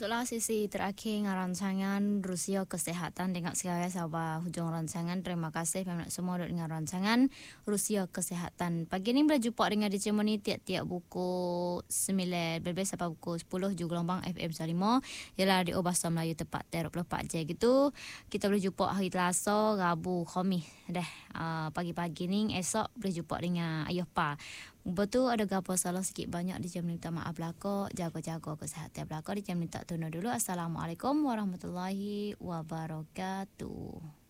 Masuklah sesi terakhir dengan rancangan Rusia Kesihatan. Tengok sekali sahabat hujung rancangan. Terima kasih kepada semua dengan rancangan Rusia Kesihatan. Pagi ni boleh jumpa dengan DJ Moni tiap-tiap pukul 9 lebih sampai pukul 10 juga gelombang FM 5. Ialah Radio Bahasa Melayu tepat 24 je gitu. Kita boleh jumpa hari Selasa, Rabu, Khamis. Pagi-pagi ni esok boleh jumpa dengan Ayah Pa. Betul ada gapo salah sikit banyak di jam minta maaf belaka, jaga-jaga kesihatan belaka di jam minta tuna dulu. Assalamualaikum warahmatullahi wabarakatuh.